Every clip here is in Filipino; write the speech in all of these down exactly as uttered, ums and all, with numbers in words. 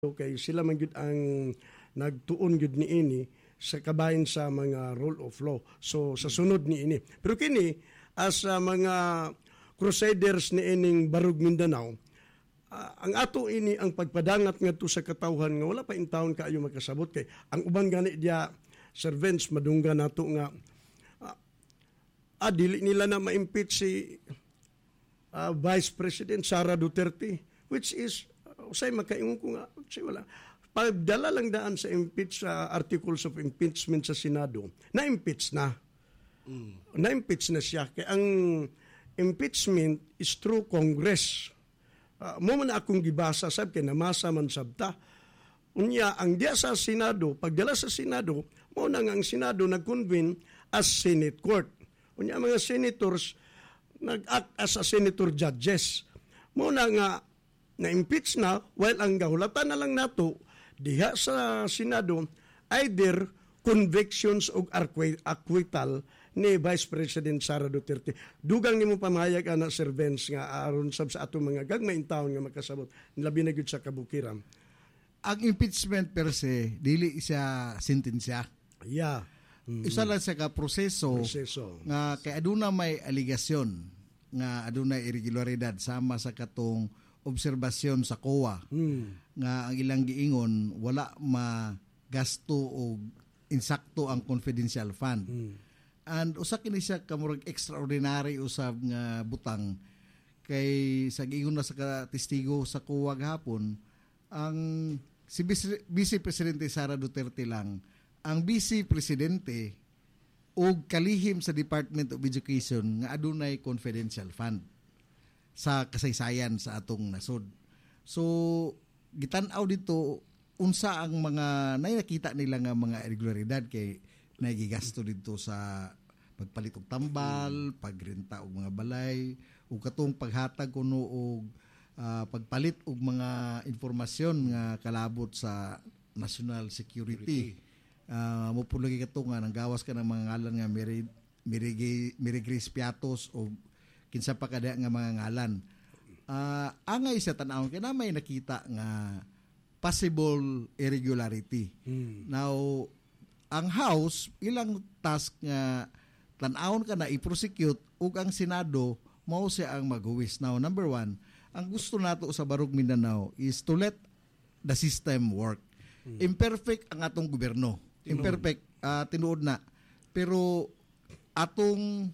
Okay, sila man gyud ang nagtuon gyud niini sa kabahin sa mga rule of law. So sa sunod niini. Pero kini as uh, mga crusaders niining Barug Mindanao, uh, ang ato ini ang pagpadangat ngadto sa katawhan nga wala pa in taon kaayo makasabot kay ang uban gani dia servants madungga nato nga uh, ah, dili nila na ma-impeach si uh, Vice President Sara Duterte, which is usay makaingon ko nga usay wala pagdala lang daan sa impeach sa uh, articles of impeachment sa Senado na-impeach na mm. na-impeach na siya kaya ang impeachment is through Congress. Uh, mo man akong gibasa sab kay namasa man sabta unya ang diya sa Senado pagdala sa Senado mo na nga ang Senado nag-convene as Senate Court unya mga senators nag-act as a senator judges mo na nga na-impeach na while ang gahulatan na lang nato diha sa Senado either convictions o acquittal ni Vice President Sara Duterte. Dugang nimo pamayag ana Sir Vince nga aron sab sa ato mga gagmayng taon nga makasabot labi na gyud sa kabukiran. Ang impeachment per se dili siya sentensya. Yeah. Mm-hmm. Isa lang sa ka proseso, proseso nga kay aduna may aligasyon nga aduna irregularidad sama sa katong obserbasyon sa C O A hmm. nga ang ilang giingon wala magasto o insakto ang confidential fund. Hmm. And usa kini siya kamurag extraordinary usab nga butang kay sa giingon na sa testigo sa C O A gahapon ang si Vice Presidente Sara Duterte lang ang Vice Presidente og kalihim sa Department of Education nga adunay confidential fund sa kasaysayan sa atong nasod. So gitan-aw dito unsa ang mga nay nakita nila nga mga irregularidad kay nagigasto dito sa pagpalit og tambal, pagrenta og mga balay, ug katong paghatag kuno og uh, pagpalit og mga informasyon nga kalabot sa national security. Uh, mo pulagi kato nga nanggawas ka ng mga ngalan nga Mirigris Mirigris Piatos o kinsa pa kada nga mga ngalan. Uh, angay sa tan-awon kay na may nakita nga possible irregularity. Hmm. Now, ang House ilang task nga tan-awon ka na i-prosecute ug ang Senado mao siya ang maghuwis. Now, number one, ang gusto nato sa Barug Mindanao is to let the system work. Hmm. Imperfect ang atong gobyerno. Imperfect, uh, tinuod na. Pero atong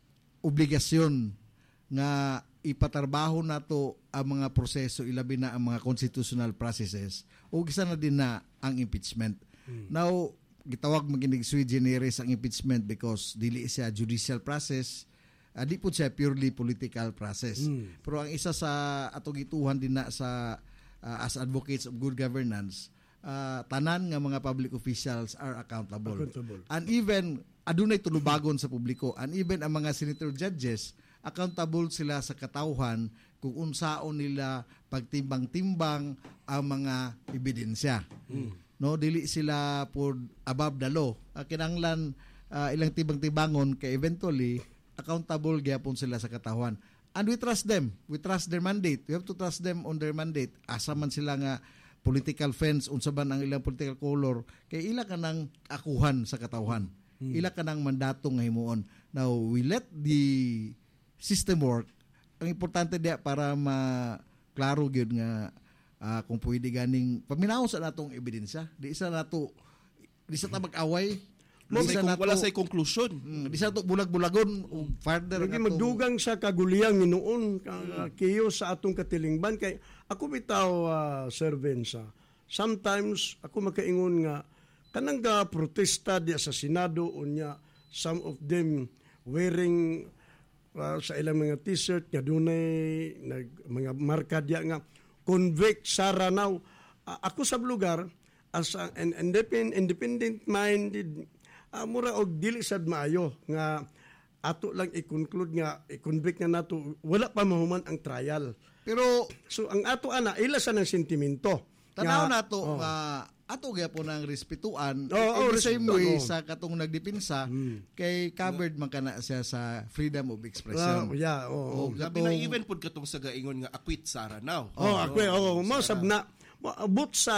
obligasyon nga ipatarbaho nato ang mga proseso ilabi na ang mga constitutional processes o isa na din na ang impeachment. Hmm. Now, gitawag maginig sui generis ang impeachment because dili siya judicial process, uh, di po siya purely political process. Hmm. Pero ang isa sa atong gituhan din na sa uh, as advocates of good governance, uh, tanan nga mga public officials are accountable. accountable. And even adunay tulubagon sa publiko, and even ang mga senator judges accountable sila sa katawhan kung unsaon nila pagtimbang-timbang ang mga ebidensya. Mm. No, dili sila for above the law. Uh, kinanglan uh, ilang tibang-tibangon kay eventually accountable gyapon sila sa katawhan. And we trust them. We trust their mandate. We have to trust them on their mandate. Asa man sila nga political fence, unsa man ang ilang political color, kay ila ka nang akuhan sa katawhan. Mm. Ila ka nang mandato nga himuon. Now, we let the system work. Ang importante diya para maklaro gyud nga uh, kung pwede ganing paminaw sa natong ebidensya. Di isa nato di sa ta mag-away. Di sa nato wala say conclusion. Mm, di sa to bulag-bulagon o further nga magdugang sa kaguliyang minuon uh, kiyo sa atong katilingban kay ako bitaw uh, Sir Vince. Sometimes ako makaingon nga kanang ga protesta diya sa Senado unya some of them wearing Uh, sa ilang mga t-shirt nga dunay nag mga marka diya nga convict Sara now. Uh, ako sa lugar as a, an independent independent minded uh, mura og dili sad maayo nga ato lang i-conclude nga i-convict na nato wala pa mahuman ang trial. Pero so ang ato ana ila sa ng sentimento. Tanaw nato nga uh, ato gyapon ang respetuan oh, in the same way oh. sa katong nagdepensa hmm. kay covered man kana siya sa freedom of expression. Uh, yeah, oh. oh labi na even pud katong sa gaingon nga acquit Sara now. Oh, oh, acquit. Oh, mo sabna but sa